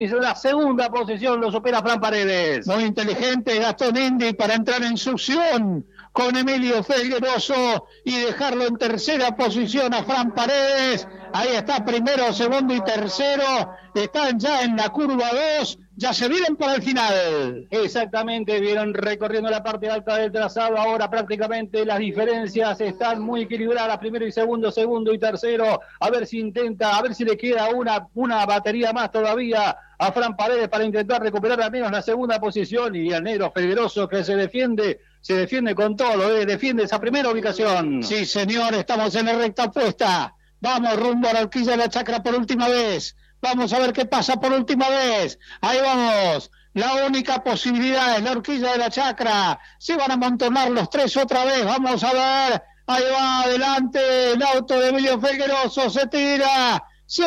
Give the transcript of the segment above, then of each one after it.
Y la segunda posición lo supera Fran Paredes. Muy inteligente Gastón Indy para entrar en succión con Emilio Felgueroso y dejarlo en tercera posición a Fran Paredes. Ahí está primero, segundo y tercero. Están ya en la curva 2. Ya se vienen para el final. Exactamente, vieron recorriendo la parte alta del trazado. Ahora prácticamente las diferencias están muy equilibradas. Primero y segundo, segundo y tercero. A ver si intenta, a ver si le queda una batería más todavía a Fran Paredes para intentar recuperar al menos la segunda posición. Y el negro Felgueroso que se defiende con todo, defiende esa primera ubicación. Sí, señor, estamos en la recta opuesta. Vamos rumbo a la horquilla de la Chacra por última vez. Vamos a ver qué pasa por última vez. Ahí vamos. La única posibilidad es la horquilla de la Chacra. Se van a amontonar los tres otra vez. Vamos a ver. Ahí va adelante el auto de Emilio Felgueroso. Se tira.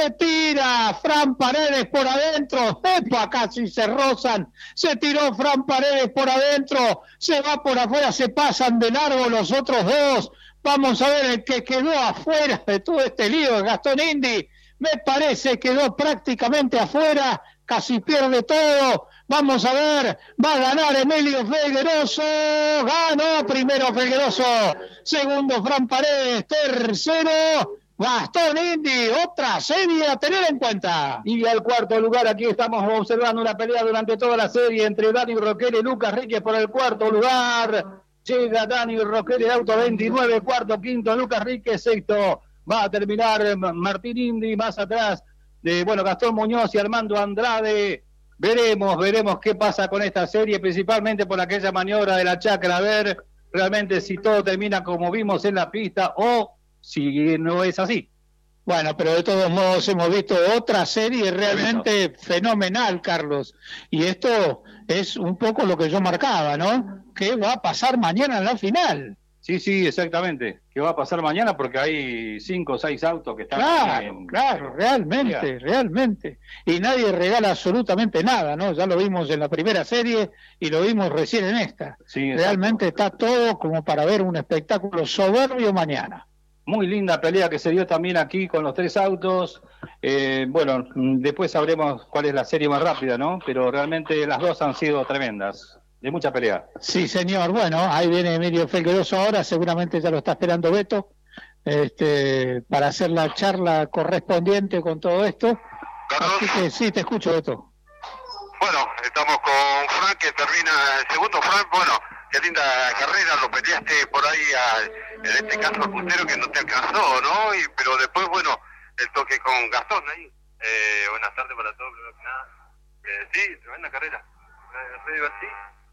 Fran Paredes por adentro. ¡Epa! Casi se rozan. Se tiró Fran Paredes por adentro. Se va por afuera. Se pasan de largo los otros dos. Vamos a ver el que quedó afuera de todo este lío, Gastón Indy. Me parece quedó prácticamente afuera, casi pierde todo. Vamos a ver, va a ganar Emilio Felgueroso. Ganó primero Felgueroso, segundo Fran Paredes, tercero Gastón Indy. Otra serie a tener en cuenta. Y al cuarto lugar, aquí estamos observando una pelea durante toda la serie entre Dani Roquel y Lucas Ríquez por el cuarto lugar. Llega Dani Roquel, el auto 29, cuarto, quinto Lucas Ríquez, sexto. Va a terminar Martín Indy, más atrás de Gastón Muñoz y Armando Andrade. Veremos qué pasa con esta serie, principalmente por aquella maniobra de la Chacra, a ver realmente si todo termina como vimos en la pista o si no es así. Bueno, pero de todos modos hemos visto otra serie realmente fenomenal, Carlos. Y esto es un poco lo que yo marcaba, ¿no? ¿Qué va a pasar mañana en la final? Sí, exactamente. ¿Qué va a pasar mañana? Porque hay 5 o 6 autos que están... Claro, realmente. Y nadie regala absolutamente nada, ¿no? Ya lo vimos en la primera serie y lo vimos recién en esta. Sí, realmente está todo como para ver un espectáculo soberbio mañana. Muy linda pelea que se dio también aquí con los 3 autos. Después sabremos cuál es la serie más rápida, ¿no? Pero realmente las dos han sido tremendas. De mucha pelea. Sí, señor. Bueno, ahí viene Emilio Felgueroso ahora, seguramente ya lo está esperando Beto, para hacer la charla correspondiente con todo esto. Carlos. Así que sí, te escucho, Beto. Bueno, estamos con Frank, que termina el segundo. Frank, bueno, qué linda carrera, lo peleaste por ahí, en este caso al puntero que no te alcanzó, ¿no? Pero después, bueno, el toque con Gastón ahí. Buenas tardes para todos, primero que nada. Sí, tremenda carrera. Re divertida.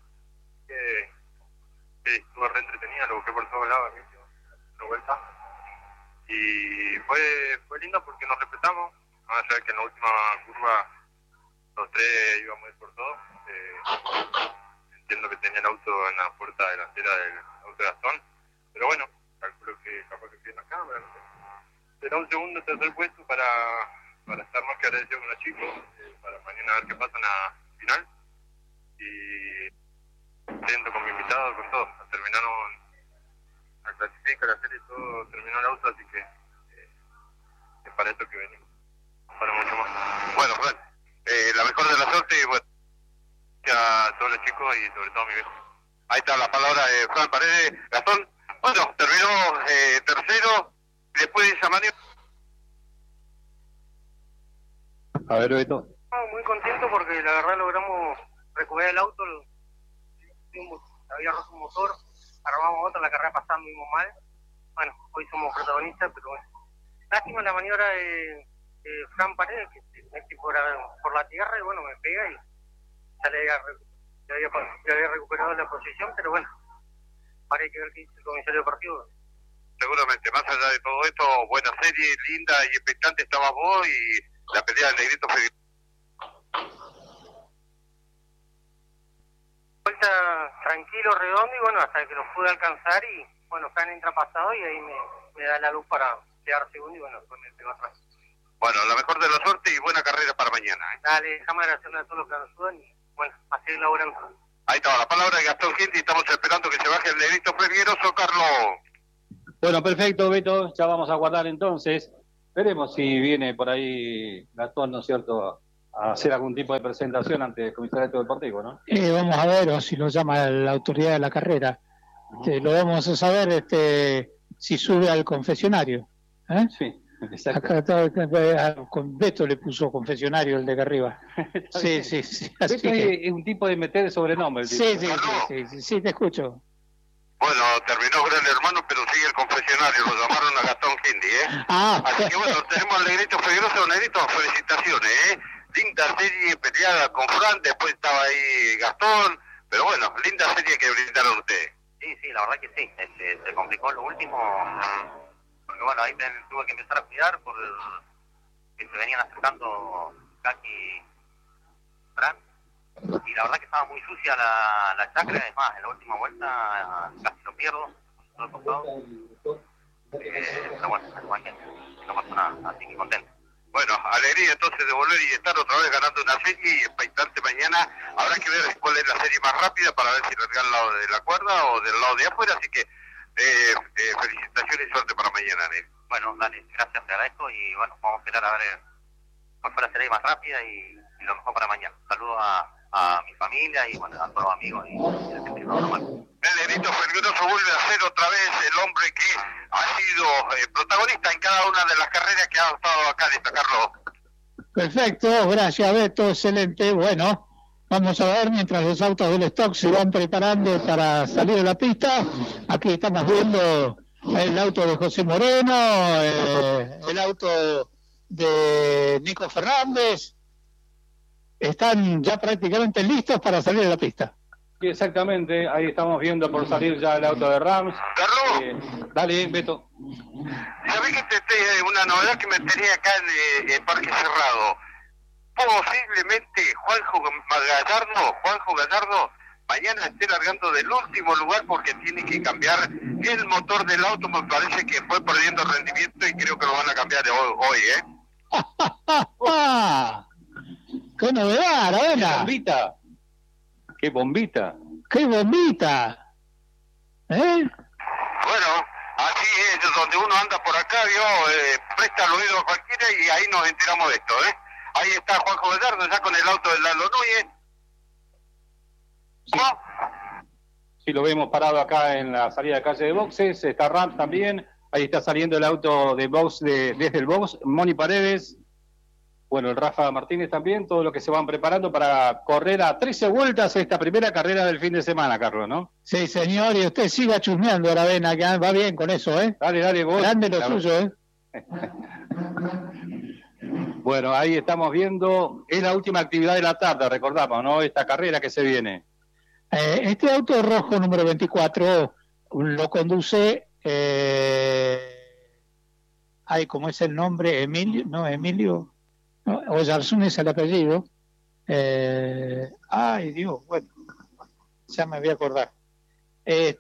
Estuvo re entretenida, lo busqué por todos lados, una vuelta. Y fue lindo porque nos respetamos, más allá de que en la última curva los tres íbamos a ir por todo. Entiendo que tenía el auto en la puerta delantera del auto de Gastón, pero bueno, calculo que capaz que pierda acá, no sé. Será un segundo, tercer puesto para estar más que agradecido con los chicos, para mañana a ver qué pasa en la final. Y contento con mi invitado, con todo. Terminaron la clasifica, la serie, todo terminó el auto, así que es para esto que venimos, para mucho más. Bueno, Fran, la mejor de la suerte y bueno, a todos los chicos y sobre todo a mi viejo. Ahí está la palabra de Fran Paredes. Gastón, bueno, terminó tercero, después de esa maniobra. A ver, Beto. Muy contento porque la verdad logramos recuperar el auto. Había roto un motor, armamos otra, la carrera pasada muy mal. Bueno, hoy somos protagonistas, pero bueno. Lástima la maniobra de Fran Paredes, que se mete por la tierra y bueno, me pega y ya le había recuperado la posición, pero bueno, ahora hay que ver qué dice el comisario deportivo. Seguramente, más allá de todo esto, buena serie, linda y expectante estabas vos y la pelea del Negrito Federico. Vuelta tranquilo, redondo y bueno, hasta que los pude alcanzar y bueno, Fran entra pasado y ahí me da la luz para quedar segundo y bueno, después me pegó atrás. Bueno, la mejor de la suerte y buena carrera para mañana. Dale, déjame agradecerle a todos los que nos ayudan y bueno, a seguir laburando. Ahí estaba la palabra de Gastón Gil y estamos esperando que se baje el Negrito Felgueroso, Carlos. Bueno, perfecto, Beto, ya vamos a guardar entonces. Veremos si viene por ahí Gastón, ¿no es cierto?, hacer algún tipo de presentación ante el comisariato deportivo, ¿no? Vamos a ver, o si lo llama la autoridad de la carrera. Lo vamos a saber si sube al confesionario. Sí, exacto. Acá con Beto le puso confesionario el de acá arriba. Sí. Beto es un tipo de meter sobrenombre. Sí, te escucho. Bueno, terminó Gran Hermano, pero sigue el confesionario, lo llamaron a Gastón Hindi, Así que bueno, tenemos al Negrito Figueroa. Negrito, felicitaciones, linda serie peleada con Fran, después estaba ahí Gastón, pero bueno, linda serie que brindaron ustedes. Sí, la verdad que sí, se complicó lo último, porque bueno, ahí tuve que empezar a cuidar por que se venían acercando Kaki y Fran. Y la verdad que estaba muy sucia la chacra, es más, en la última vuelta casi lo pierdo, todo el costado. Pero bueno, no pasó nada, así que contento. Bueno, alegría entonces de volver y estar otra vez ganando una serie y expectante mañana. Habrá que ver cuál es la serie más rápida para ver si largar al lado de la cuerda o del lado de afuera, así que felicitaciones y suerte para mañana, Nel. Bueno, dale, gracias, te agradezco y bueno, vamos a esperar a ver cuál fue la serie más rápida y lo mejor para mañana. Saludos a mi familia y bueno, a todos los amigos y el que normal. El Negrito Figueroa vuelve a ser otra vez el hombre que ha sido protagonista en cada una de las carreras que ha estado acá, destacarlo. Perfecto, gracias Beto, excelente. Bueno, vamos a ver mientras los autos del stock se van preparando para salir de la pista. Aquí estamos viendo el auto de José Moreno, el auto de Nico Fernández. Están ya prácticamente listos para salir de la pista. Sí, exactamente, ahí estamos viendo por salir ya el auto de Rams. Carlos, dale, Beto. ¿Sabés que una novedad que me tenía acá en Parque Cerrado? Posiblemente Juanjo Gallardo, mañana esté largando del último lugar porque tiene que cambiar el motor del auto. Me parece que fue perdiendo rendimiento y creo que lo van a cambiar hoy, ¡Qué novedad, Aravena! ¡Qué bombita! Bueno, así es, donde uno anda por acá, presta el oído a cualquiera y ahí nos enteramos de esto, Ahí está Juanjo Gallardo ya con el auto de Lalo Núñez. Sí. Sí, lo vemos parado acá en la salida de calle de boxes, está Rams también, ahí está saliendo el auto de box desde el box, Moni Paredes. Bueno, el Rafa Martínez también, todo lo que se van preparando para correr a 13 vueltas esta primera carrera del fin de semana, Carlos, ¿no? Sí, señor, y usted siga chusmeando, Aravena, que va bien con eso, Dale, vos. Grande lo suyo, Bueno, ahí estamos viendo, es la última actividad de la tarde, recordamos, ¿no? Esta carrera que se viene. Este auto rojo número 24 lo conduce, ¿cómo es el nombre? Emilio... Oyarzún es el apellido. Dios, bueno, ya me voy a acordar. Es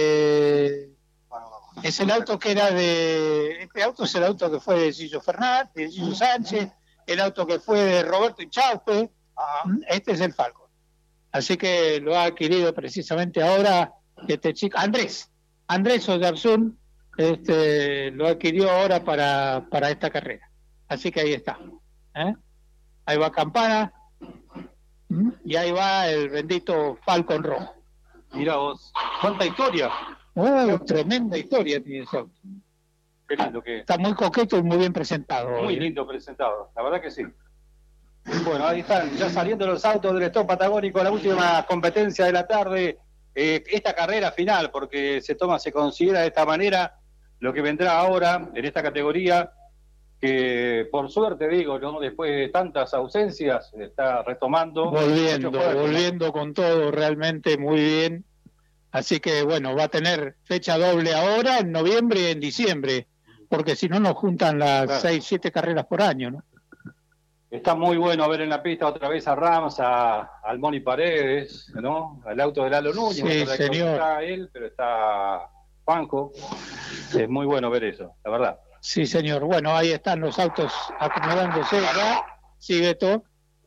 el auto que era este auto es el auto que fue de Gillo Fernández, de Gillo Sánchez, el auto que fue de Roberto Inchaupe. Este es el Falcon. Así que lo ha adquirido precisamente ahora este chico, Andrés Oyarzún, lo adquirió ahora para esta carrera. Así que ahí está. Ahí va Campana y ahí va el bendito Falcon rojo. Mira vos, cuánta historia. Tremenda historia tiene ese auto. Qué lindo que está muy coqueto y muy bien presentado. Muy lindo presentado, la verdad que sí. Bueno, ahí están ya saliendo los autos del Stop Patagónico, la última competencia de la tarde, esta carrera final, porque se considera de esta manera lo que vendrá ahora en esta categoría, que por suerte digo, ¿no? Después de tantas ausencias, está retomando. Volviendo con todo, realmente muy bien. Así que bueno, va a tener fecha doble ahora, en noviembre y en diciembre, porque si no nos juntan las 6-7 carreras por año, ¿no? Está muy bueno ver en la pista otra vez a Rams, al Moni Paredes, ¿no? Al auto de Lalo Núñez. Sí, señor. Está él, pero está Juanjo. Es muy bueno ver eso, la verdad. Sí, señor. Bueno, ahí están los autos acomodándose ya. Sí, Beto.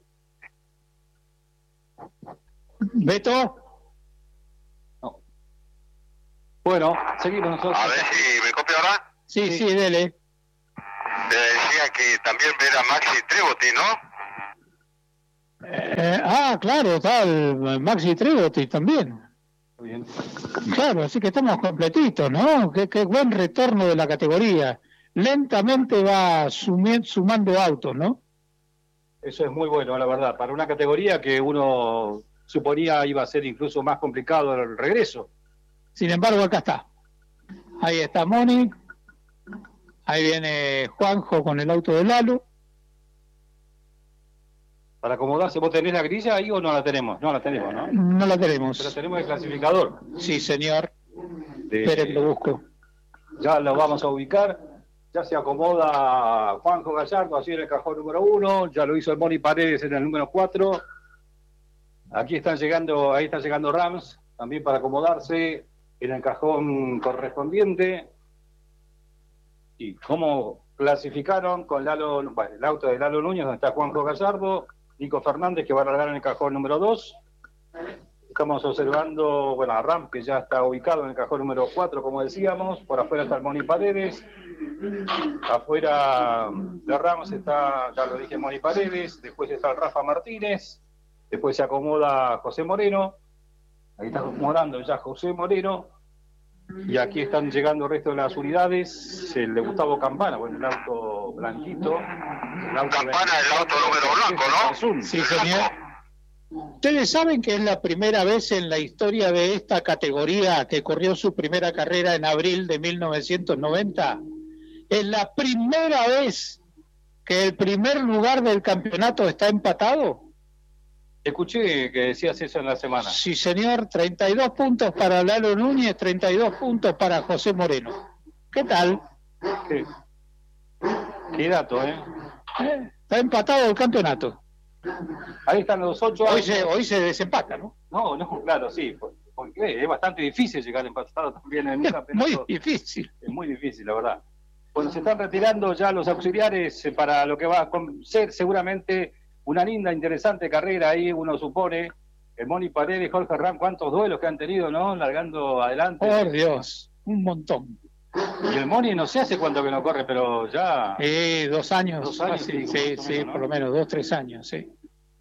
¿Beto? No. Bueno, seguimos nosotros. A ver si me copia ahora. Sí, dele. Te decía que también ver a Maxi Trebotti, ¿no? claro, está el Maxi Trebotti también. Muy bien. Claro, así que estamos completitos, ¿no? Qué buen retorno de la categoría. Lentamente va sumando autos, ¿no? Eso es muy bueno, la verdad. Para una categoría que uno suponía iba a ser incluso más complicado el regreso. Sin embargo, acá está. Ahí está Moni. Ahí viene Juanjo con el auto de Lalo. Para acomodarse, ¿vos tenés la grilla ahí o no la tenemos? No la tenemos, ¿no? No la tenemos. Pero tenemos el clasificador. Sí, señor. Esperen, lo busco. Ya lo vamos a ubicar. Ya se acomoda Juanjo Gallardo, así en el cajón número 1. Ya lo hizo el Moni Paredes en el número 4. Aquí están llegando, ahí está llegando Rams, también para acomodarse en el cajón correspondiente. Y cómo clasificaron con Lalo, bueno, el auto de Lalo Núñez, donde está Juanjo Gallardo, Nico Fernández, que va a largar en el cajón número 2. Estamos observando, bueno, a Ram, que ya está ubicado en el cajón número 4, como decíamos. Por afuera está el Moni Paredes. Afuera de Ramos está, ya lo dije, Moni Paredes. Después está el Rafa Martínez. Después se acomoda José Moreno. Ahí está acomodando ya José Moreno. Y aquí están llegando el resto de las unidades. El de Gustavo Campana, bueno, el auto blanquito. Campana, el auto número blanco, ¿no? Sí, señor. Ustedes saben que es la primera vez en la historia de esta categoría que corrió su primera carrera en abril de 1990. Es la primera vez que el primer lugar del campeonato está empatado. Escuché que decías eso en la semana. Sí, señor, 32 puntos para Lalo Núñez, 32 puntos para José Moreno. ¿Qué tal? Qué dato, ¿eh? Está empatado el campeonato. Ahí están los 8 años. Hoy se desempata, ¿no? No, claro, sí. Porque es bastante difícil llegar empatado también en un campeonato. Muy difícil. Es muy difícil, la verdad. Bueno, se están retirando ya los auxiliares para lo que va a ser seguramente una linda, interesante carrera ahí, uno supone. El Moni Paredes, Jorge Ram, cuántos duelos que han tenido, ¿no? Largando adelante. Por Dios, un montón. Y el Moni no sé hace cuánto que no corre, pero ya... 2 años. 2 años, sí, ¿no? Por lo menos 2, 3 años, sí.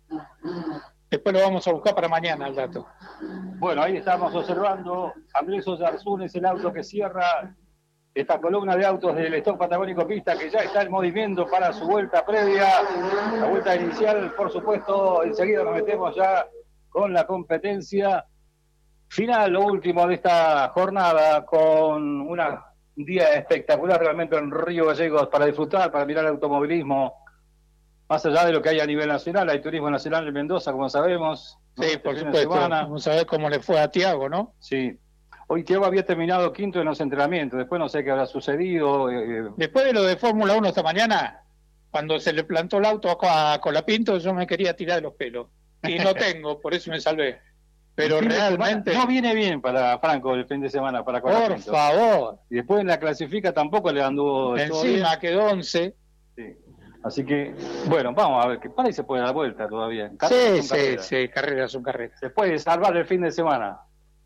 Después lo vamos a buscar para mañana el dato. Bueno, ahí estamos observando Andrés Oyarzún, es el auto que cierra esta columna de autos del Stock Patagónico Pista, que ya está en movimiento para su vuelta previa. La vuelta inicial, por supuesto, enseguida nos metemos ya con la competencia final, lo último de esta jornada, con un día espectacular realmente en Río Gallegos para disfrutar, para mirar el automovilismo. Más allá de lo que hay a nivel nacional, hay turismo nacional en Mendoza, como sabemos. Sí, por supuesto. Vamos a ver cómo le fue a Tiago, ¿no? Sí. Hoy Tiago había terminado quinto en los entrenamientos, después no sé qué habrá sucedido. Después de lo de Fórmula 1 esta mañana, cuando se le plantó el auto a Colapinto, yo me quería tirar de los pelos. Y no tengo, por eso me salvé. Pero realmente... No viene bien para Franco el fin de semana, para Colapinto. Por favor. Y después en la clasifica tampoco le anduvo... Encima quedó 11. Sí. Así que, bueno, vamos a ver, que para ahí se puede dar vuelta todavía. Sí, carreras son carreras. Se puede salvar el fin de semana.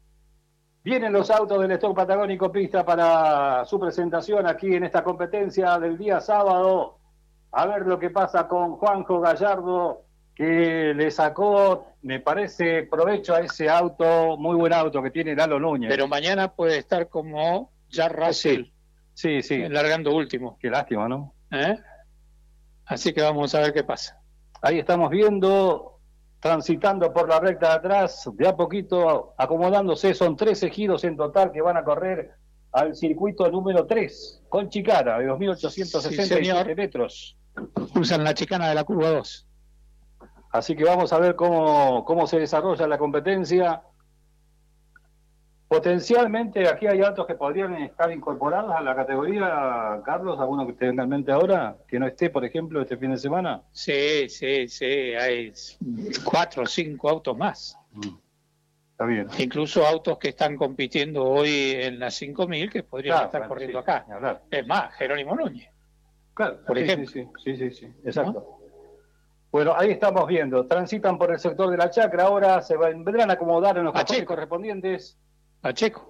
Vienen los autos del Stock Patagónico Pista para su presentación aquí en esta competencia del día sábado. A ver lo que pasa con Juanjo Gallardo, que le sacó, me parece, provecho a ese auto, muy buen auto que tiene Lalo Núñez. Pero mañana puede estar como Jack Russell. Sí. Largando último. Qué lástima, ¿no? Así que vamos a ver qué pasa. Ahí estamos viendo, transitando por la recta de atrás, de a poquito acomodándose. Son 3 ejidos en total que van a correr al circuito número 3, con chicana, de 2.867 metros. Usan la chicana de la curva 2. Así que vamos a ver cómo se desarrolla la competencia. Potencialmente aquí hay autos que podrían estar incorporados a la categoría, Carlos, alguno que te venga en mente ahora, que no esté, por ejemplo, este fin de semana. Sí, hay 4 o 5 autos más. Está bien. Incluso autos que están compitiendo hoy en las 5.000 que podrían estar corriendo acá. Es más, Jerónimo Núñez. Claro, por ejemplo. Sí, exacto. ¿No? Bueno, ahí estamos viendo, transitan por el sector de la chacra, ahora se vendrán a acomodar en los cajones correspondientes. Pacheco.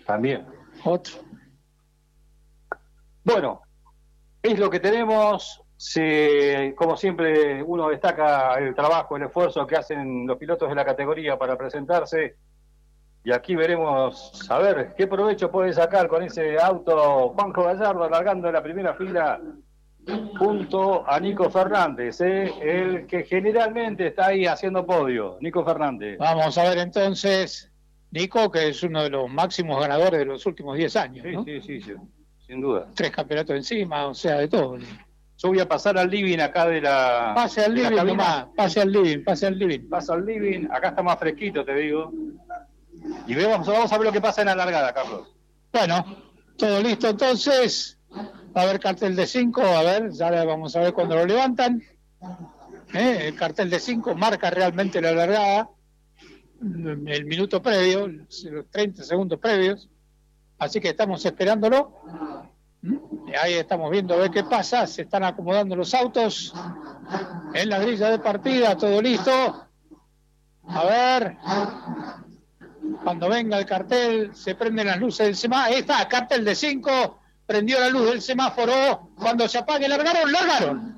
También. Otro. Bueno, es lo que tenemos como siempre, uno destaca el trabajo, el esfuerzo que hacen los pilotos de la categoría para presentarse. Y aquí veremos, a ver, qué provecho puede sacar con ese auto Juanjo Gallardo alargando la primera fila junto a Nico Fernández, el que generalmente está ahí haciendo podio, Nico Fernández. Vamos a ver entonces, Nico, que es uno de los máximos ganadores de los últimos 10 años, ¿no? Sí, sin duda. 3 campeonatos encima, o sea, de todo. Yo voy a pasar al living acá de la... Pase al living nomás, pase al living. Paso al living, acá está más fresquito, te digo. Y vamos a ver lo que pasa en la largada, Carlos. Bueno, todo listo entonces. Va a haber cartel de 5, a ver, ya vamos a ver cuando lo levantan. El cartel de 5 marca realmente la largada, el minuto previo, los 30 segundos previos. Así que estamos esperándolo. Ahí estamos viendo a ver qué pasa. Se están acomodando los autos en la grilla de partida, todo listo. A ver, cuando venga el cartel, se prenden las luces del semáforo. Ahí está, cartel de 5. Prendió la luz del semáforo. Cuando se apague, largaron.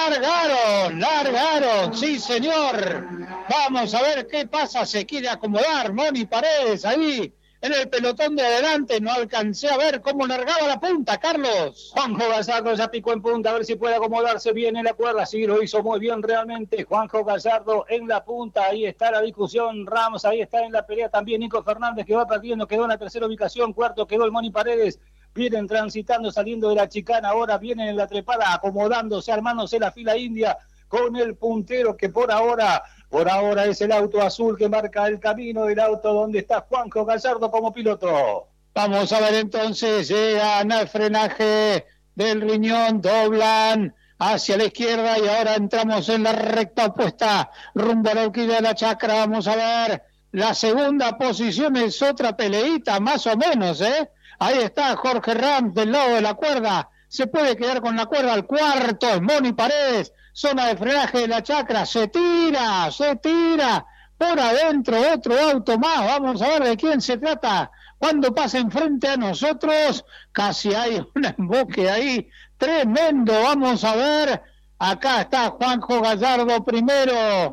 Sí, señor. Vamos a ver qué pasa. Se quiere acomodar Moni Paredes ahí en el pelotón de adelante. No alcancé a ver cómo largaba la punta, Carlos. Juanjo Gallardo ya picó en punta, a ver si puede acomodarse bien en la cuerda. Sí, lo hizo muy bien realmente. Juanjo Gallardo en la punta. Ahí está la discusión. Ramos, ahí está en la pelea también. Nico Fernández, que va perdiendo, quedó en la tercera ubicación. Cuarto quedó el Moni Paredes. Vienen transitando, saliendo de la chicana, ahora vienen en la trepada, acomodándose, armándose la fila india con el puntero que por ahora es el auto azul que marca el camino del auto donde está Juanjo Gallardo como piloto. Vamos a ver entonces, llegan al frenaje del riñón, doblan hacia la izquierda y ahora entramos en la recta opuesta rumbo a la horquilla de la chacra. Vamos a ver, la segunda posición es otra peleita más o menos, Ahí está Jorge Ram del lado de la cuerda. Se puede quedar con la cuerda al cuarto. Es Moni Paredes. Zona de frenaje de la chacra. Se tira. Por adentro otro auto más. Vamos a ver de quién se trata. Cuando pasa enfrente a nosotros, casi hay un emboque ahí tremendo. Vamos a ver. Acá está Juanjo Gallardo primero.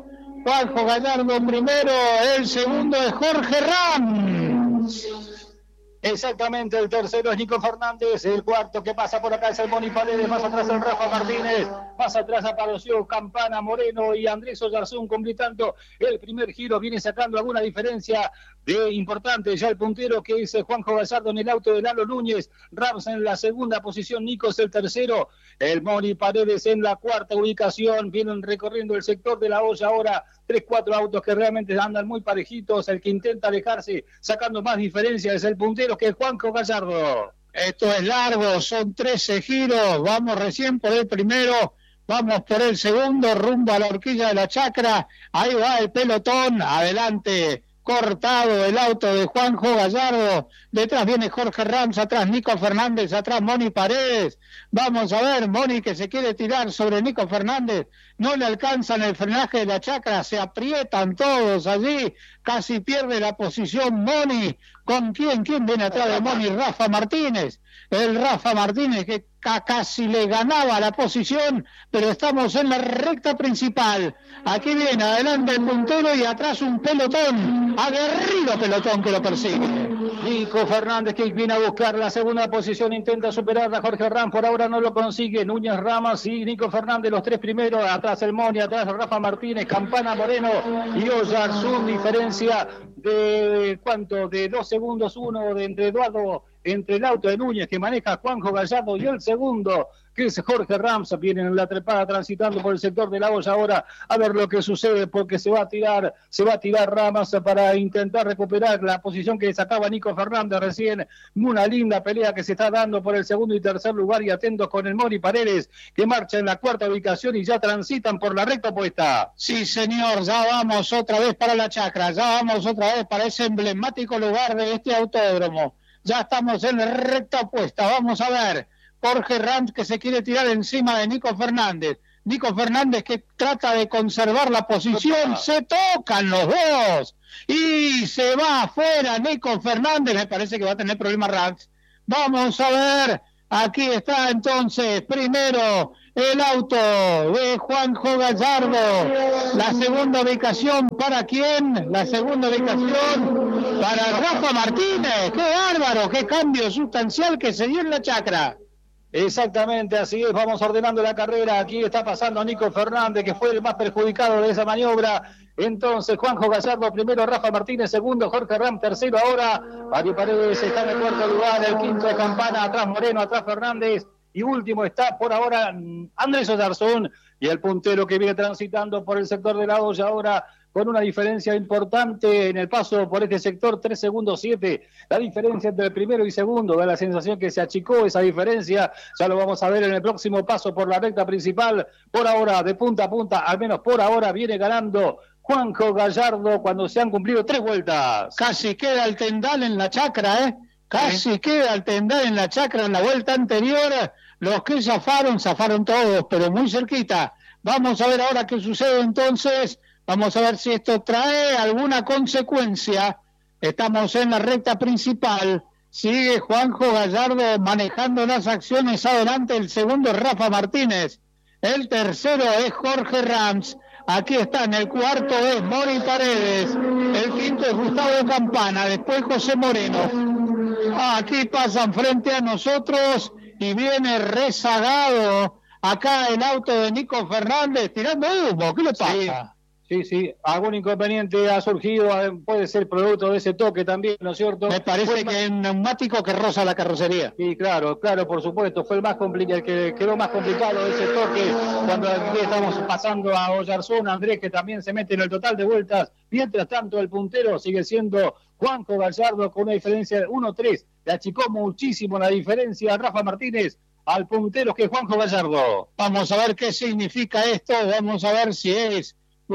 El segundo es Jorge Ram. Exactamente, el tercero es Nico Fernández, el cuarto que pasa por acá es el Moni Paredes, más atrás el Rafa Martínez, más atrás apareció Campana, Moreno y Andrés Oyarzún completando el primer giro, viene sacando alguna diferencia de importante, ya el puntero que es Juanjo Gallardo en el auto de Lalo Núñez, Rams en la segunda posición, Nico es el tercero, el Moni Paredes en la cuarta ubicación, vienen recorriendo el sector de la olla ahora, 3-4 autos que realmente andan muy parejitos, el que intenta alejarse sacando más diferencia es el puntero que es Juanjo Gallardo. Esto es largo, son 13 giros, vamos recién por el primero, vamos por el segundo, rumbo a la horquilla de la chacra, ahí va el pelotón, adelante, cortado el auto de Juanjo Gallardo, detrás viene Jorge Rams, atrás Nico Fernández, atrás Moni Paredes, vamos a ver, Moni que se quiere tirar sobre Nico Fernández, no le alcanzan el frenaje de la chacra, se aprietan todos allí, casi pierde la posición Moni, ¿con quién viene atrás de Moni? Rafa Martínez, el Rafa Martínez que casi le ganaba la posición, pero estamos en la recta principal, aquí viene adelante el puntero y atrás un pelotón, aguerrido pelotón que lo persigue. Nico Fernández que viene a buscar la segunda posición, intenta superar a Jorge Ram, por ahora no lo consigue, Núñez Ramas y Nico Fernández los tres primeros, atrás el Moni, atrás Rafa Martínez, Campana, Moreno y Oyarzún, diferencia de ¿cuánto? De 2 segundos, uno de entre Eduardo, entre el auto de Núñez que maneja Juanjo Gallardo y el segundo que es Jorge Rams, viene en la trepada transitando por el sector de la olla ahora a ver lo que sucede porque se va a tirar Ramas para intentar recuperar la posición que sacaba Nico Fernández recién, una linda pelea que se está dando por el segundo y tercer lugar y atentos con el Moni Paredes que marcha en la cuarta ubicación y ya transitan por la recta opuesta. Sí señor, ya vamos otra vez para la chacra, ya vamos otra vez para ese emblemático lugar de este autódromo, ya estamos en la recta opuesta, vamos a ver. Jorge Rams que se quiere tirar encima de Nico Fernández que trata de conservar la posición, se tocan los dos y se va afuera Nico Fernández, me parece que va a tener problemas Rams. Vamos a ver, aquí está entonces primero el auto de Juanjo Gallardo. La segunda ubicación, ¿para quién? La segunda ubicación para Rafa Martínez. ¡Qué bárbaro! ¡Qué cambio sustancial que se dio en la chacra! Exactamente, así es, vamos ordenando la carrera. Aquí está pasando Nico Fernández, que fue el más perjudicado de esa maniobra. Entonces, Juanjo Gallardo primero, Rafa Martínez segundo, Jorge Ram tercero ahora. Ari Paredes está en el cuarto lugar, el quinto de Campana, atrás Moreno, atrás Fernández. Y último está por ahora Andrés Oyarzún, y el puntero que viene transitando por el sector de la olla ahora con una diferencia importante en el paso por este sector, 3 segundos 7. La diferencia entre el primero y segundo, da la sensación que se achicó esa diferencia. Ya lo vamos a ver en el próximo paso por la recta principal. Por ahora, de punta a punta, al menos por ahora, viene ganando Juanjo Gallardo cuando se han cumplido 3 vueltas. Casi queda el tendal en la chacra, ¿eh? Casi queda el tendal en la chacra en la vuelta anterior. Los que zafaron todos, pero muy cerquita. Vamos a ver ahora qué sucede entonces. Vamos a ver si esto trae alguna consecuencia. Estamos en la recta principal. Sigue Juanjo Gallardo manejando las acciones adelante. El segundo es Rafa Martínez. El tercero es Jorge Rams. Aquí está, en el cuarto es Mori Paredes. El quinto es Gustavo Campana. Después José Moreno. Aquí pasan frente a nosotros y viene rezagado acá el auto de Nico Fernández tirando humo. ¿Qué le pasa? Sí, algún inconveniente ha surgido, puede ser producto de ese toque también, ¿no es cierto? Me parece que es un neumático que roza la carrocería. Sí, claro, por supuesto, fue el que quedó más complicado ese toque, cuando aquí estamos pasando a Oyarzún, Andrés, que también se mete en el total de vueltas. Mientras tanto, el puntero sigue siendo Juanjo Gallardo con una diferencia de 1-3, le achicó muchísimo la diferencia Rafa Martínez al puntero que es Juanjo Gallardo. Vamos a ver qué significa esto, vamos a ver si es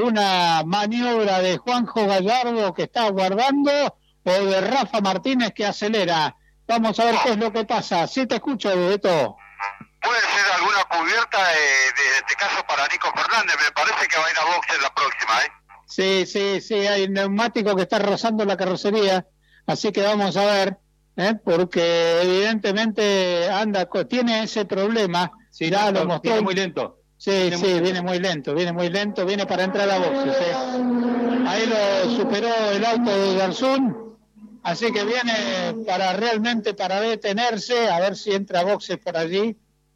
una maniobra de Juanjo Gallardo que está aguardando o de Rafa Martínez que acelera. Vamos a ver qué es lo que pasa. Sí te escucho, Beto. Puede ser alguna cubierta de este caso para Nico Fernández. Me parece que va a ir a box en la próxima, ¿eh? Sí, hay un neumático que está rozando la carrocería, así que vamos a ver, porque evidentemente tiene ese problema. Sí, ya lo mostró. Viene muy lento. Viene muy lento, viene para entrar a boxes. Ahí lo superó el auto de Garzón, así que viene para detenerse, a ver si entra a boxes por allí.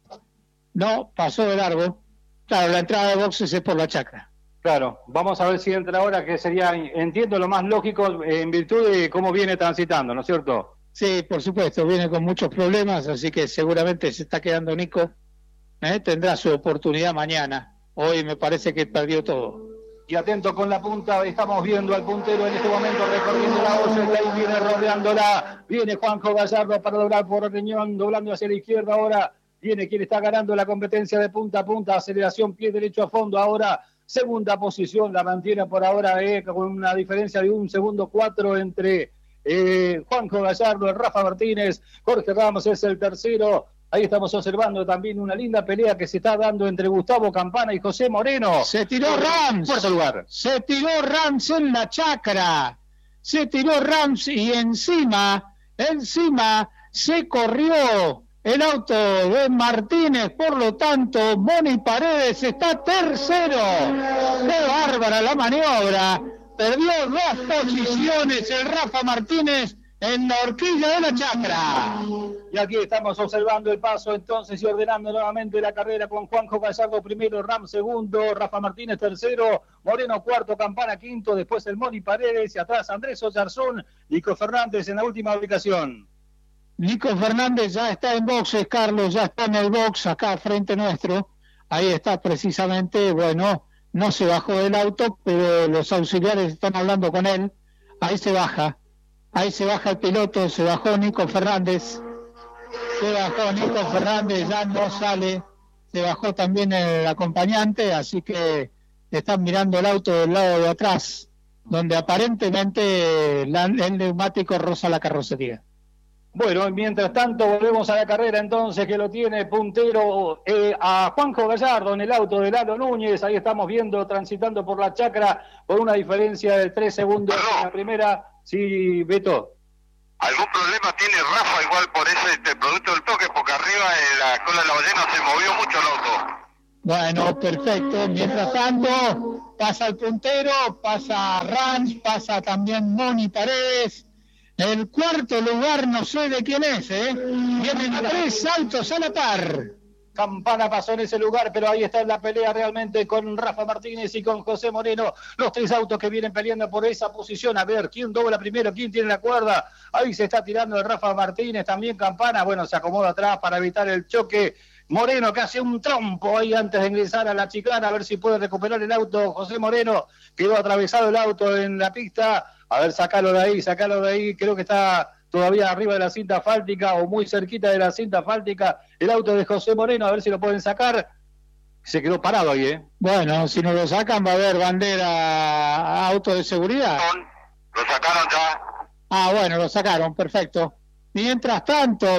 No, pasó de largo. Claro, la entrada de boxes es por la chacra. Claro, vamos a ver si entra ahora, que sería, entiendo, lo más lógico en virtud de cómo viene transitando, ¿no es cierto? Sí, por supuesto, viene con muchos problemas, así que seguramente se está quedando Nico. Tendrá su oportunidad mañana. Hoy me parece que perdió todo. Y atento con la punta, estamos viendo al puntero en este momento recorriendo la olla, y ahí viene rodeándola. Viene Juanjo Gallardo para doblar por Reñón, doblando hacia la izquierda ahora. Viene quien está ganando la competencia de punta a punta, aceleración, pie derecho a fondo ahora. Segunda posición la mantiene por ahora con una diferencia de 1 segundo 4 entre Juanjo Gallardo, Rafa Martínez. Jorge Ramos es el tercero. Ahí estamos observando también una linda pelea que se está dando entre Gustavo Campana y José Moreno. Se tiró Rams. Cuarto lugar. Se tiró Rams en la chacra. Se tiró Rams y encima se corrió el auto de Martínez. Por lo tanto, Moni Paredes está tercero. ¡Qué bárbara la maniobra! Perdió 2 posiciones el Rafa Martínez en la horquilla de la chacra. Y aquí estamos observando el paso entonces y ordenando nuevamente la carrera con Juanjo Gallardo primero, Ram segundo, Rafa Martínez tercero, Moreno cuarto, Campana quinto, después el Moni Paredes y atrás Andrés Oyarzún, Nico Fernández en la última ubicación. Nico Fernández ya está en boxes, Carlos, ya está en el box acá frente nuestro. Ahí está precisamente, no se bajó del auto, pero los auxiliares están hablando con él. Ahí se baja el piloto, se bajó Nico Fernández. Ya no sale. Se bajó también el acompañante, así que están mirando el auto del lado de atrás, donde aparentemente el neumático roza la carrocería. Bueno, mientras tanto volvemos a la carrera entonces, que lo tiene puntero a Juanjo Gallardo en el auto de Lalo Núñez. Ahí estamos viendo transitando por la chacra por una diferencia de 3 segundos en la primera. Sí, Beto. ¿Algún problema tiene Rafa igual por ese producto del toque? Porque arriba en la cola de la ballena se movió mucho el auto. Bueno, perfecto. Mientras tanto, pasa el puntero, pasa Rans, pasa también Moni Paredes. El cuarto lugar no sé de quién es, Vienen 3 autos a la par. Campana pasó en ese lugar, pero ahí está la pelea realmente con Rafa Martínez y con José Moreno. Los 3 autos que vienen peleando por esa posición. A ver, ¿quién dobla primero? ¿Quién tiene la cuerda? Ahí se está tirando el Rafa Martínez, también Campana. Bueno, se acomoda atrás para evitar el choque. Moreno que hace un trompo ahí antes de ingresar a la chicana, a ver si puede recuperar el auto. José Moreno, quedó atravesado el auto en la pista. A ver, sacalo de ahí. Creo que está todavía arriba de la cinta asfáltica o muy cerquita de la cinta asfáltica el auto de José Moreno, a ver si lo pueden sacar. Se quedó parado ahí, Bueno, si no lo sacan va a haber bandera, auto de seguridad. Lo sacaron ya. Ah, bueno, lo sacaron, perfecto. Mientras tanto,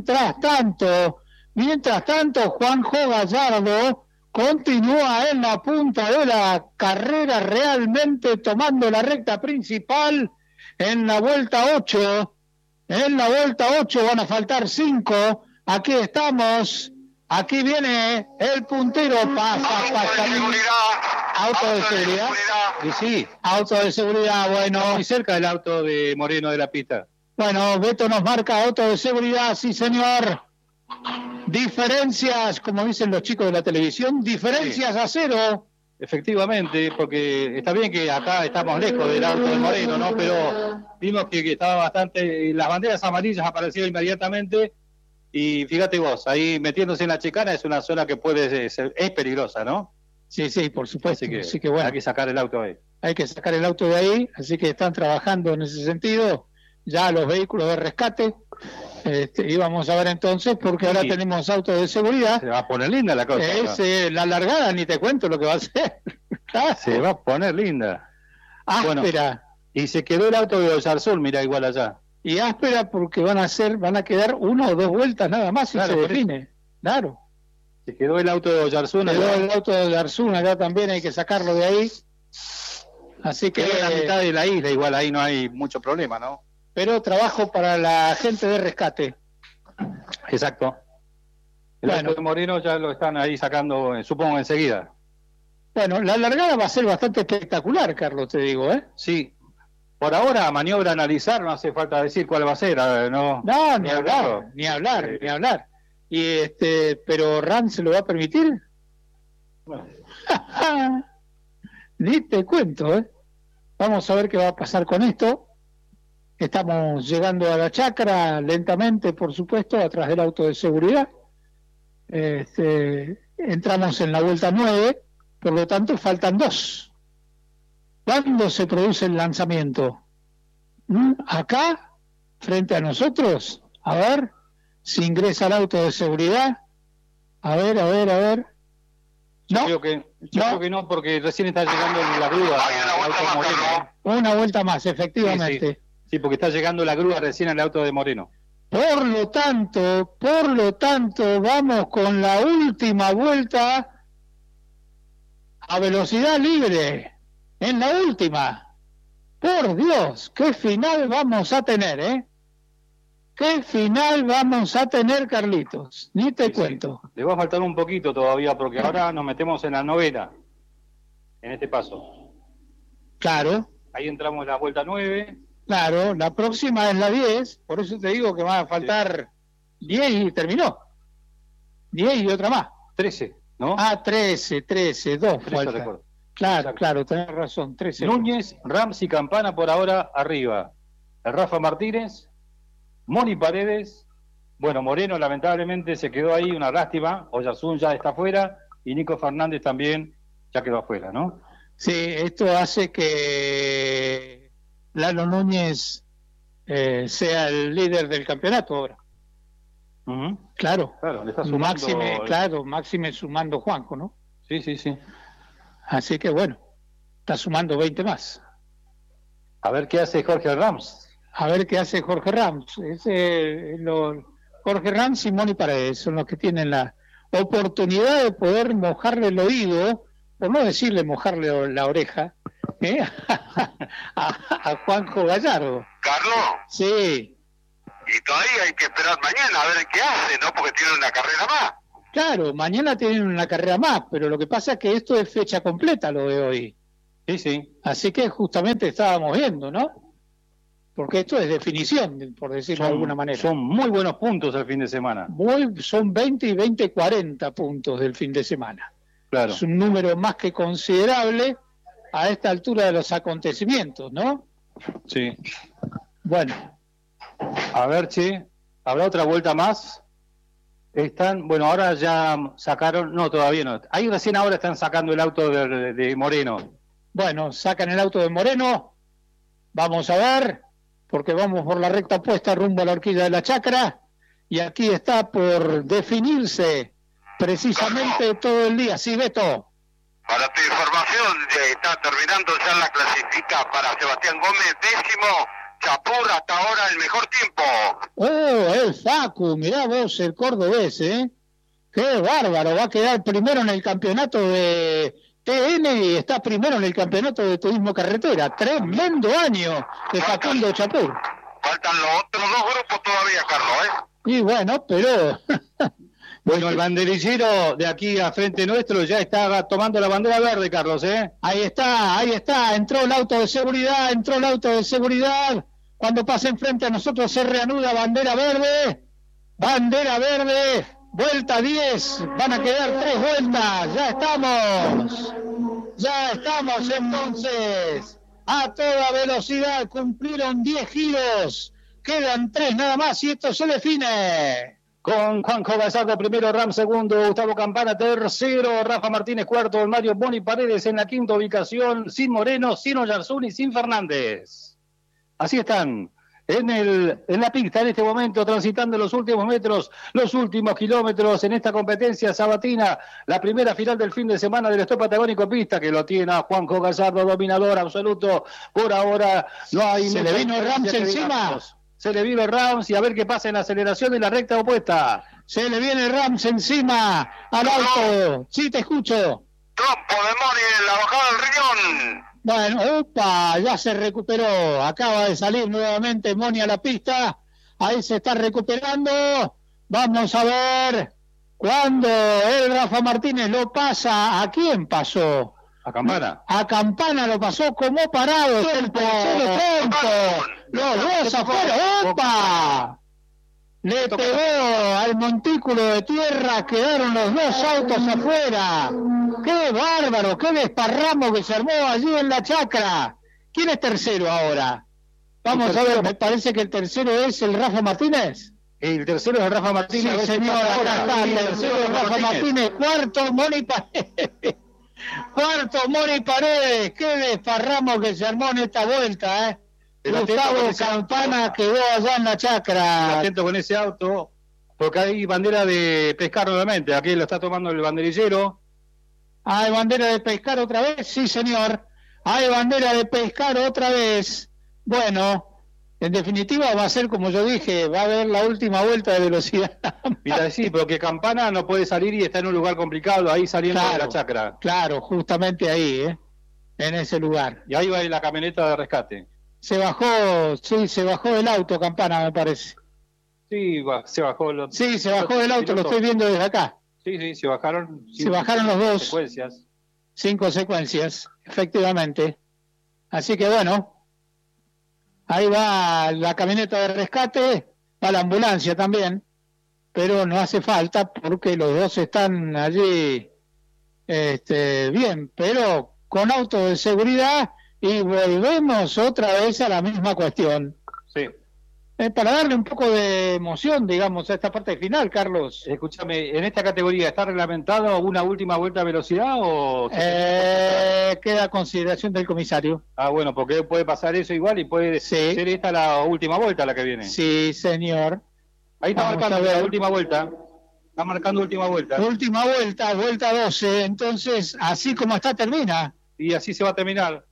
Juanjo Gallardo continúa en la punta de la carrera, realmente tomando la recta principal en la vuelta 8. En la vuelta 8 van a faltar 5. Aquí estamos. Aquí viene el puntero. Pasa. Auto de seguridad. Y sí, Auto de seguridad, bueno. muy cerca del auto de Moreno de la pista. Bueno, Beto nos marca auto de seguridad, sí señor. Diferencias, como dicen los chicos de la televisión, diferencias a 0. Efectivamente, porque está bien que acá estamos lejos del auto de Moreno, ¿no? Pero vimos que estaba bastante... Las banderas amarillas aparecieron inmediatamente y fíjate vos, ahí metiéndose en la chicana es una zona que puede ser... Es peligrosa, ¿no? Sí, por supuesto. Así que bueno, hay que sacar el auto ahí. Hay que sacar el auto de ahí, así que están trabajando en ese sentido. Ya los vehículos de rescate. Y vamos a ver entonces, porque ahora tenemos autos de seguridad. Se va a poner linda la cosa. La largada, ni te cuento lo que va a ser. Claro. Se va a poner linda. Áspera. Bueno, y se quedó el auto de Oyarzún, mira, igual allá. Y áspera porque van a quedar 1 o 2 vueltas nada más y se define. Claro. Se quedó el auto de Oyarzún. El auto de Oyarzún, acá también hay que sacarlo de ahí. Así que... Quedó en la mitad de la isla, igual ahí no hay mucho problema, ¿no? Pero trabajo para la gente de rescate. Exacto. El auto de Moreno ya lo están ahí sacando, supongo, enseguida. Bueno, la largada va a ser bastante espectacular, Carlos, te digo, Sí. Por ahora, maniobra a analizar, no hace falta decir cuál va a ser, ¿no? No, ni hablar. Y pero ¿Ran se lo va a permitir? Bueno. Ni te cuento, Vamos a ver qué va a pasar con esto. Estamos llegando a la chacra lentamente, por supuesto, atrás del auto de seguridad. Entramos en la vuelta 9, por lo tanto faltan 2. ¿Cuándo se produce el lanzamiento? Acá, frente a nosotros. A ver, si ingresa el auto de seguridad. A ver. Yo creo que no, porque recién está llegando la grúa. Una vuelta más, efectivamente. Sí, porque está llegando la grúa recién al auto de Moreno. Por lo tanto, vamos con la última vuelta a velocidad libre. En la última. Por Dios, qué final vamos a tener, ¿Qué final vamos a tener, Carlitos? Ni te cuento. Sí. Le va a faltar un poquito todavía, porque ahora nos metemos en la 9, en este paso. Claro. Ahí entramos en la vuelta 9. Claro, la próxima es la 10, por eso te digo que van a faltar 10 y terminó. 10 y otra más. 13, ¿no? 13, 2 faltan. Claro, tenés razón, 13. Núñez, Rams y Campana por ahora arriba. El Rafa Martínez, Moni Paredes, bueno, Moreno lamentablemente se quedó ahí, una lástima, Oyarzún ya está afuera y Nico Fernández también ya quedó afuera, ¿no? Sí, esto hace que Lalo Núñez sea el líder del campeonato ahora. Claro, le está sumando... Máxime sumando Juanjo, ¿no? Sí. Así que bueno, está sumando 20 más. A ver qué hace Jorge Rams. Jorge Rams y Moni Paredes son los que tienen la oportunidad de poder mojarle el oído, por no decirle mojarle la oreja, a Juanjo Gallardo. Carlos. Sí. Y todavía hay que esperar mañana a ver qué hace, ¿no? Porque tiene una carrera más. Claro, mañana tienen una carrera más, pero lo que pasa es que esto es fecha completa, lo de hoy. Sí, sí. Así que justamente estábamos viendo, ¿no? Porque esto es definición, por decirlo de alguna manera. Son muy buenos puntos el fin de semana. Son 20 y 40 puntos del fin de semana. Claro. Es un número más que considerable a esta altura de los acontecimientos, ¿no? Sí. Bueno. A ver, che, ¿habrá otra vuelta más? Bueno, ahora ya sacaron, no, todavía no. Ahí recién ahora están sacando el auto de Moreno. Bueno, sacan el auto de Moreno. Vamos a ver, porque vamos por la recta opuesta rumbo a la horquilla de la Chacra. Y aquí está por definirse precisamente todo el día. Sí, Beto. Para tu información, está terminando ya la clasifica para Sebastián Gómez, 10º. Chapur, hasta ahora el mejor tiempo. Oh, el Facu, mirá vos el cordobés, ¿eh? Qué bárbaro, va a quedar primero en el campeonato de TN y está primero en el campeonato de turismo carretera. Tremendo año de Facundo Chapur. Faltan los otros dos grupos todavía, Carlos, ¿eh? Y bueno, pero... Bueno, el banderillero de aquí a frente nuestro ya está tomando la bandera verde, Carlos, ¿eh? Ahí está, entró el auto de seguridad, Cuando pasa enfrente a nosotros se reanuda bandera verde, vuelta 10, van a quedar 3 vueltas, ya estamos entonces, a toda velocidad, cumplieron 10 giros, quedan 3 nada más y esto se define. Con Juanjo Gallardo primero, Ram segundo, Gustavo Campana tercero, Rafa Martínez cuarto, Mario Boni Paredes en la quinta ubicación, sin Moreno, sin Oyarzún y sin Fernández. Así están en la pista en este momento, transitando los últimos metros, los últimos kilómetros en esta competencia sabatina, la primera final del fin de semana del Stop Patagónico Pista, que lo tiene a Juanjo Gallardo, dominador absoluto. Por ahora no hay... Se le vino Rams encima. Se le vino Rams y a ver qué pasa en la aceleración y la recta opuesta. Se le viene Rams encima al auto. Sí, te escucho. Trompo de Mori en la bajada del riñón. Bueno, opa, ya se recuperó. Acaba de salir nuevamente Moni a la pista. Ahí se está recuperando. Vamos a ver cuando el Rafa Martínez lo pasa. ¿A quién pasó? A Campana. A Campana lo pasó como parado. Tiempo. Los dos afuera. ¡Opa! Le pegó al montículo de tierra, quedaron los dos autos afuera. ¡Qué bárbaro! ¡Qué desparramo que se armó allí en la Chacra! ¿Quién es tercero ahora? Vamos a ver, me parece que el tercero es el Rafa Martínez. El tercero es el Rafa Martínez. Sí, señor, acá está, el tercero es Rafa Martínez. Cuarto, Moni Paredes. Cuarto, Moni Paredes. ¡Qué desparramo que se armó en esta vuelta, eh! Gustavo Campana quedó allá en la Chacra. Atento con ese auto, porque hay bandera de pescar nuevamente. Aquí lo está tomando el banderillero. ¿Hay bandera de pescar otra vez? Sí, señor. Hay bandera de pescar otra vez. Bueno, en definitiva va a ser como yo dije, va a haber la última vuelta de velocidad. Mira, sí, porque Campana no puede salir y está en un lugar complicado, ahí saliendo de la Chacra. Claro, justamente ahí, en ese lugar. Y ahí va la camioneta de rescate. Se bajó del auto Campana, me parece. Sí, se bajó. Se bajó del auto, lo estoy viendo desde acá. Sí, se bajaron. Se bajaron los dos. Secuencias. 5 secuencias, efectivamente. Así que bueno, ahí va la camioneta de rescate, va la ambulancia también, pero no hace falta porque los dos están allí bien, pero con auto de seguridad. Y volvemos otra vez a la misma cuestión. Sí. Para darle un poco de emoción, digamos, a esta parte final, Carlos. Escúchame, ¿en esta categoría está reglamentado una última vuelta a velocidad o...? Queda a consideración del comisario. Ah, bueno, porque puede pasar eso igual y puede ser esta la última vuelta la que viene. Sí, señor. Ahí está marcando la última vuelta. Está marcando última vuelta. Última vuelta, vuelta 12. Entonces, así como está, termina. Y así se va a terminar.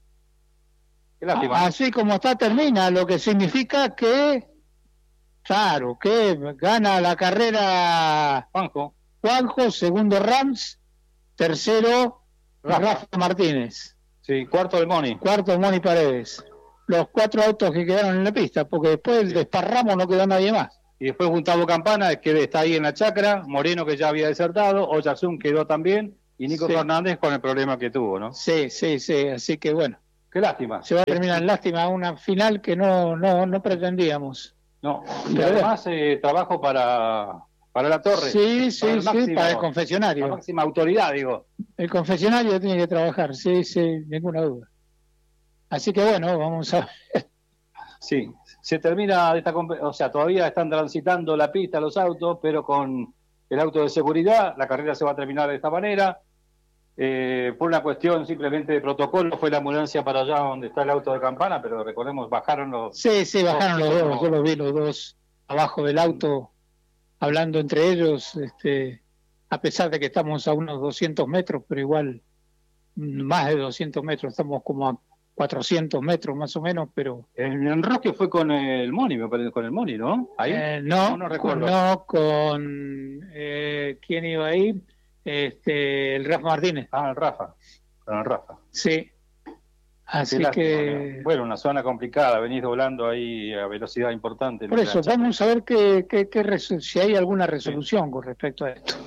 Qué lástima. Así como está, termina, lo que significa que, claro, que gana la carrera Juanjo, segundo Rams, tercero Rafa Martínez. Sí, cuarto el Moni. Cuarto el Moni Paredes. Los 4 autos que quedaron en la pista, porque después del desparramo no quedó nadie más. Y después Gustavo Campana, que está ahí en la chacra, Moreno, que ya había desertado, Oyarzún quedó también, y Nico Fernández con el problema que tuvo, ¿no? Sí, así que bueno. Qué lástima. Se va a terminar en lástima, una final que no pretendíamos. No, y además trabajo para la torre. Sí, para el confesionario. La máxima autoridad, digo. El confesionario tiene que trabajar, sí, ninguna duda. Así que bueno, vamos a ver. Sí, se termina o sea, todavía están transitando la pista los autos, pero con el auto de seguridad, la carrera se va a terminar de esta manera. Por una cuestión simplemente de protocolo, fue la ambulancia para allá donde está el auto de Campana, pero recordemos, bajaron los... Sí, bajaron los dos, yo los vi los dos abajo del auto, hablando entre ellos, a pesar de que estamos a unos 200 metros, pero igual más de 200 metros, estamos como a 400 metros más o menos, pero... El enrosque fue con el Moni, ¿no? ¿Ahí? No recuerdo. No, con... ¿quién iba ahí? El Rafa Martínez. Ah, con el Rafa. Sí. Así que... Bueno, una zona complicada, venís doblando ahí a velocidad importante. Por eso, vamos a ver si hay alguna resolución con respecto a esto.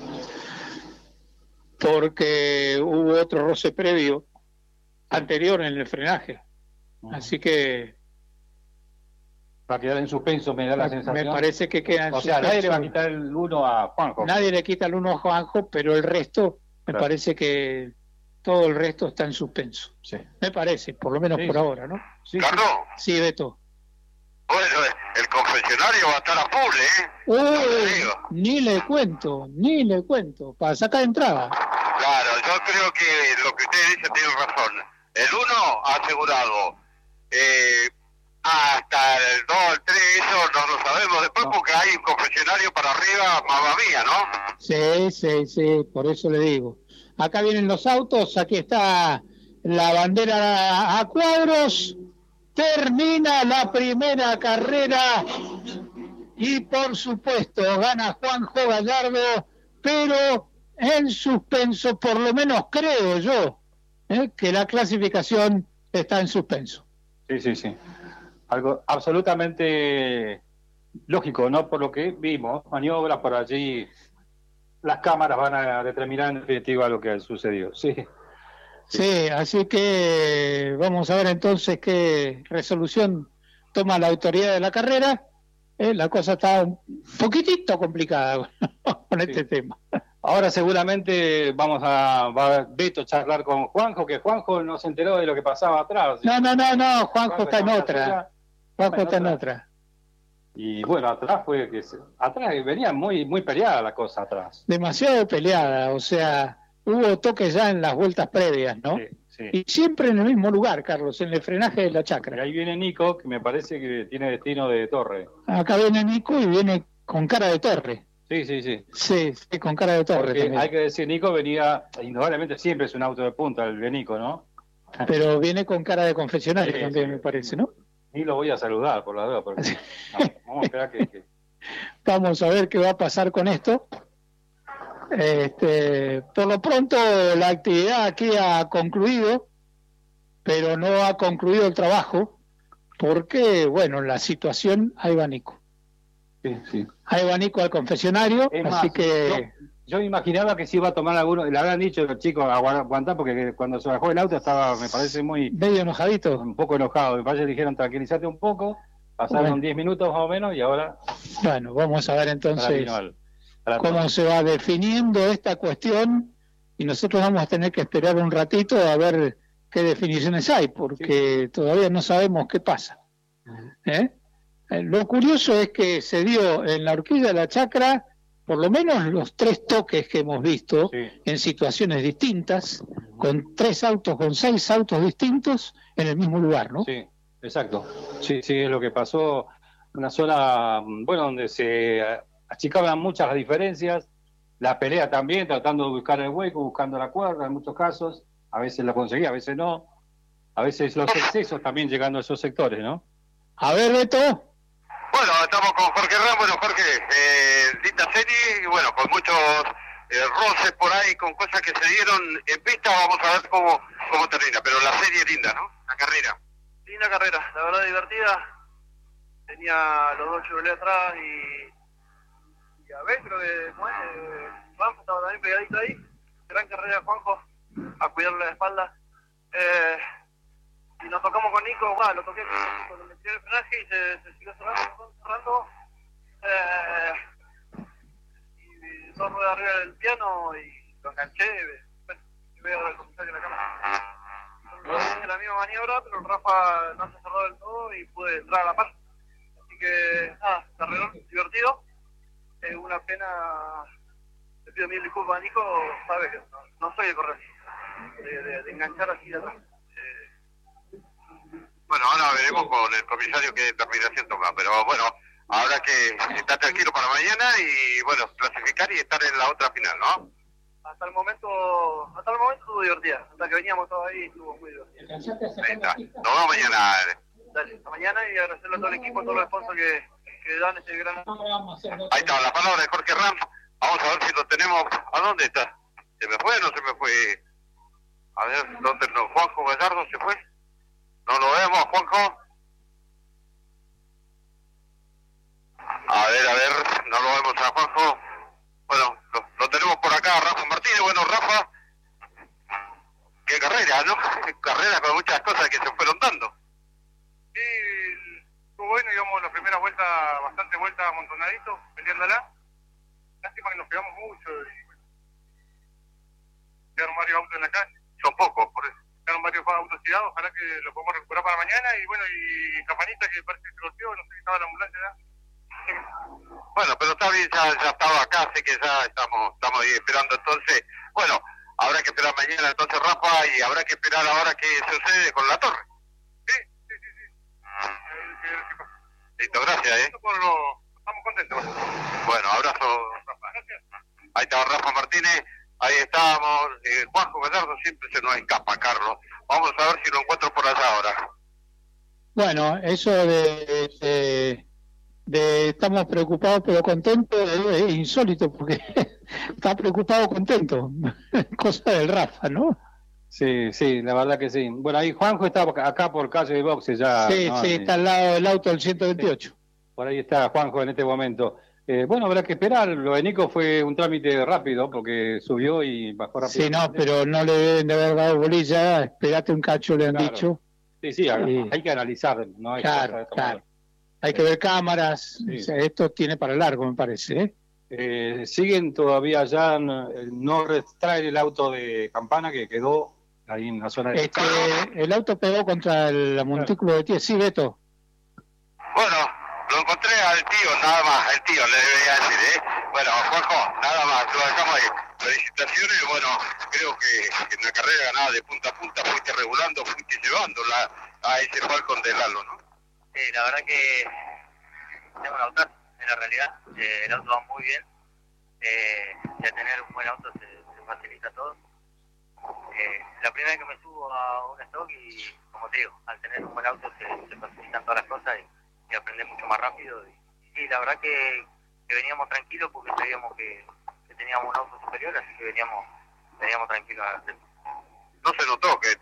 Porque hubo otro roce previo, anterior en el frenaje. Así que... Va a quedar en suspenso, me da la sensación. Me parece que queda en suspenso. O sea, nadie le va a quitar el 1 a Juanjo. Nadie le quita el 1 a Juanjo, pero el resto, me parece que todo el resto está en suspenso. Sí. Me parece, por lo menos por ahora, ¿no? Sí, Carlos. Sí, Beto. Bueno, el confesionario va a estar a full, Ni le cuento, para sacar entrada. Claro, yo creo que lo que usted dice tiene razón. El 1 asegurado. Hasta el 2, el 3, eso no lo sabemos después porque hay un confesionario para arriba, mamá mía, ¿no? Sí, por eso le digo. Acá vienen los autos, aquí está la bandera a cuadros, termina la primera carrera y por supuesto gana Juanjo Gallardo, pero en suspenso, por lo menos creo yo, que la clasificación está en suspenso. Sí. Algo absolutamente lógico, ¿no? Por lo que vimos, maniobras por allí, las cámaras van a determinar en definitiva lo que sucedió. Sí, así que vamos a ver entonces qué resolución toma la autoridad de la carrera. La cosa está un poquitito complicada con este tema. Ahora seguramente va a Beto charlar con Juanjo, que Juanjo no se enteró de lo que pasaba atrás. No, Juanjo está en otra. Juanjo está en otra. Y bueno, atrás venía muy peleada la cosa atrás. Demasiado peleada, o sea, hubo toques ya en las vueltas previas, ¿no? Sí. Y siempre en el mismo lugar, Carlos, en el frenaje de la chacra. Y ahí viene Nico, que me parece que tiene destino de torre. Acá viene Nico y viene con cara de torre. Sí. Sí, con cara de torre. Porque también. hay que decir, Nico venía, indudablemente siempre es un auto de punta el de Nico, ¿no? Pero viene con cara de confesionario también, me parece, ¿no? Ni lo voy a saludar, por la duda, porque vamos a esperar que... Vamos a ver qué va a pasar con esto. Por lo pronto la actividad aquí ha concluido, pero no ha concluido el trabajo, porque, bueno, la situación, ahí va Nico. Sí. Ahí va Nico al confesionario, así que... Yo me imaginaba que se iba a tomar alguno, le habrán dicho los chicos aguantar, porque cuando se bajó el auto estaba, me parece, medio enojadito. Un poco enojado, me parece que dijeron tranquilízate un poco, pasaron 10 minutos más o menos y ahora... Bueno, vamos a ver entonces cómo se va definiendo esta cuestión y nosotros vamos a tener que esperar un ratito a ver qué definiciones hay, porque todavía no sabemos qué pasa. Lo curioso es que se dio en la horquilla de la chacra por lo menos los 3 toques que hemos visto en situaciones distintas, con 6 autos distintos en el mismo lugar, ¿no? Sí, exacto. Sí, es lo que pasó. Una zona, bueno, donde se achicaban muchas las diferencias, la pelea también, tratando de buscar el hueco, buscando la cuerda, en muchos casos, a veces la conseguía, a veces no, a veces los excesos también llegando a esos sectores, ¿no? A ver, Beto. Bueno, estamos con Jorge Ram. Bueno, Jorge, linda serie, y bueno, con muchos roces por ahí, con cosas que se dieron en pista. Vamos a ver cómo termina, pero la serie es linda, ¿no? La carrera. Linda carrera, la verdad divertida. Tenía los dos Chevrolet atrás y y Abel, creo que Juanjo estaba también pegadito ahí. Gran carrera de Juanjo, a cuidarle la espalda. Y nos tocamos con Nico, lo toqué cuando me tiré el frenaje y se siguió cerrando. Y dos ruedas arriba del piano y lo enganché. Bueno, y veo el comentario de la cámara. Hice la misma maniobra, pero el Rafa no se cerró del todo y pude entrar a la par. Así que, nada, carrerón divertido. Una pena, le pido mil disculpas a Nico, sabes que no soy de correr, de enganchar así de atrás. Bueno, ahora veremos con el comisario qué determinación toma, pero bueno, habrá que estar tranquilo para mañana y bueno, clasificar y estar en la otra final, ¿no? Hasta el momento estuvo divertida, hasta que veníamos todos ahí estuvo muy divertida. Ahí está, nos vemos mañana. Dale, hasta mañana y agradecerle a todo el equipo, a todos los sponsors que dan ese gran... Ahí está, la palabra de Jorge Ram, vamos a ver si lo tenemos. ¿A dónde está? ¿Se me fue o no se me fue? A ver, ¿dónde no? ¿Juanjo Gallardo se fue? ¿No lo vemos, Juanjo? A ver, no lo vemos a Juanjo. Bueno, lo tenemos por acá, Rafa Martínez. Bueno, Rafa, qué carrera, ¿no? Carrera con muchas cosas que se fueron dando. Sí, estuvo bueno, íbamos la primera vuelta, bastante vuelta amontonaditos, peleándola. Lástima que nos pegamos mucho y bueno, quedaron varios autos en la calle. Son pocos, por eso. Quedaron varios autos tirados, ojalá que lo podamos recuperar para mañana. Y bueno, y Campanita que parece que se golpeó, no sé si estaba en la ambulancia ya. Bueno, pero está bien, ya estaba acá, así que ya estamos ahí esperando. Entonces, bueno, habrá que esperar mañana entonces, Rafa, y habrá que esperar ahora qué sucede con la torre. Sí. Listo, gracias, Estamos contentos. Bueno, abrazo, Rafa. Gracias. Ahí está Rafa Martínez, ahí estábamos. Juanjo Gallardo siempre se nos escapa, Carlos. Vamos a ver si lo encuentro por allá ahora. Bueno, eso de estamos preocupados pero contentos es insólito porque está preocupado contento. Cosa del Rafa, ¿no? Sí, la verdad que sí. Bueno, ahí Juanjo está acá por calle de boxe ya. Sí, ¿no? está al lado del auto del 128. Por ahí está Juanjo en este momento. Bueno, habrá que esperar. Lo de Nico fue un trámite rápido porque subió y bajó rápido. Sí, no, pero no le deben de haber dado bolilla. Espérate un cacho, le han dicho. Sí, hay que analizar, ¿no? Claro. Hay que ver cámaras. Sí. O sea, esto tiene para largo, me parece. Siguen todavía ya, no retraen el auto de Campana que quedó ahí en la zona de... El auto pegó contra el montículo de Tío. Sí, Beto. Bueno, lo encontré al tío, nada más, al tío le debería decir, Bueno, Juanjo, nada más, lo dejamos ahí. Felicitaciones, bueno, creo que en la carrera ganada de punta a punta fuiste regulando, fuiste llevándola a ese Falcon de Lalo, ¿no? Sí, la verdad que tengo un auto, en la realidad, el auto va muy bien, ya tener un buen auto se facilita todo. La primera vez que me subo a un stock y, como te digo, al tener un buen auto se facilitan todas las cosas y aprendes mucho más rápido. Y sí, la verdad que veníamos tranquilos porque sabíamos que teníamos un auto superior, así que veníamos tranquilos a hacer. No se notó que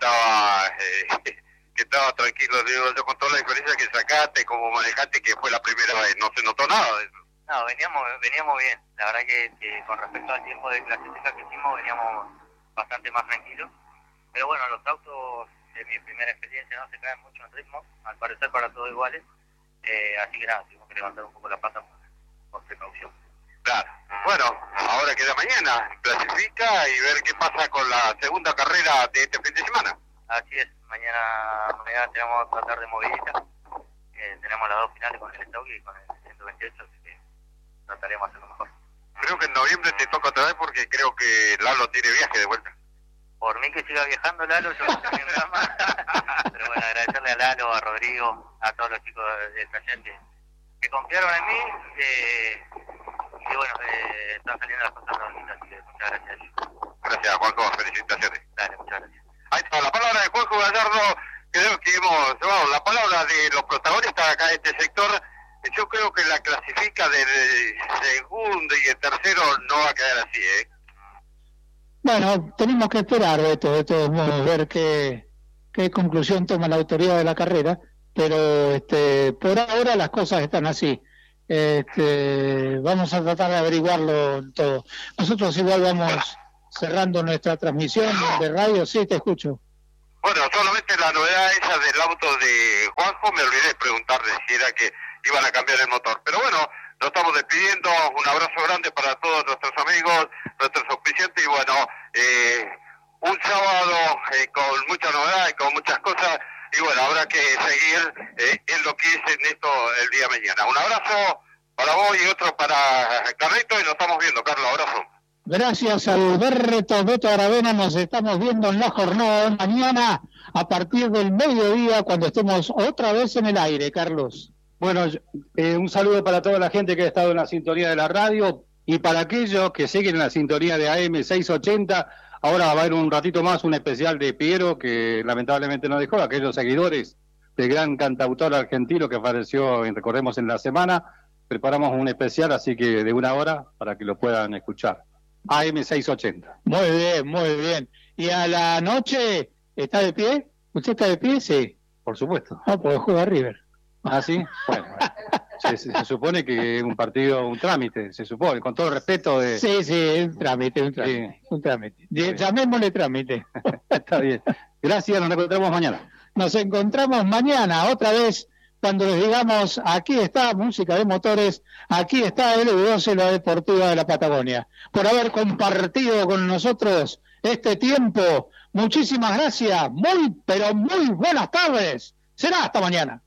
estaba tranquilo, digo, yo con toda la diferencia que sacaste, como manejaste, que fue la primera vez, no se notó nada de eso. No, veníamos bien, la verdad que con respecto al tiempo de clasificación que hicimos veníamos bastante más tranquilos, pero bueno, los autos de mi primera experiencia no se caen mucho en ritmo, al parecer para todos iguales, así que nada, tuvimos que levantar un poco la pata por precaución. Claro, bueno, ahora queda mañana, clasifica y ver qué pasa con la segunda carrera de este fin de semana. Así es, mañana tenemos otra tarde movidita, tenemos las dos finales con el Stock y con el 128, así que trataremos de hacerlo mejor. Creo que en noviembre te toca otra vez porque creo que Lalo tiene viaje de vuelta. Por mí que siga viajando Lalo, yo no tengo drama. Pero bueno, agradecerle a Lalo, a Rodrigo, a todos los chicos del taller que confiaron en mí y bueno, están saliendo las cosas bonitas, así que muchas gracias a ellos. Gracias, Juanjo, felicitaciones. Dale, muchas gracias. Ahí está, la palabra de Juanjo Gallardo, creo que hemos llevado la palabra de los protagonistas acá de este sector. Yo creo que la clasifica del segundo y el tercero no va a quedar así, Bueno, tenemos que esperar, Beto, de todos modos, ver qué conclusión toma la autoridad de la carrera, pero por ahora las cosas están así. Vamos a tratar de averiguarlo todo. Nosotros igual vamos cerrando nuestra transmisión de radio. Sí, te escucho. Bueno, solamente la novedad esa del auto de Juanjo, me olvidé de preguntarle si era que iban a cambiar el motor. Pero bueno, nos estamos despidiendo. Un abrazo grande para todos nuestros amigos, nuestros auspiciantes. Y bueno, un sábado con mucha novedad y con muchas cosas. Y bueno, habrá que seguir en lo que es en esto el día de mañana. Un abrazo para vos y otro para Carlito. Y nos estamos viendo, Carlos. Abrazo. Gracias a Beto Aravena, nos estamos viendo en la jornada de mañana a partir del mediodía cuando estemos otra vez en el aire, Carlos. Bueno, un saludo para toda la gente que ha estado en la sintonía de la radio y para aquellos que siguen en la sintonía de AM 680. Ahora va a haber un ratito más un especial de Piero que lamentablemente no dejó, aquellos seguidores del gran cantautor argentino que falleció, recordemos, en la semana. Preparamos un especial, así que de 1 hora para que lo puedan escuchar. AM 680. Muy bien, muy bien. ¿Y a la noche está de pie? ¿Usted está de pie? Sí. Por supuesto. No, porque juega River. ¿Ah, sí? Bueno, se supone que es un partido, un trámite, se supone, con todo el respeto de... Sí, un trámite. Sí. Un trámite. Llamémosle trámite. Está bien. Gracias, nos encontramos mañana. Nos encontramos mañana, otra vez, cuando les digamos, aquí está Música de Motores, aquí está LV12, la Deportiva de la Patagonia. Por haber compartido con nosotros este tiempo, muchísimas gracias, muy, pero muy buenas tardes. Será hasta mañana.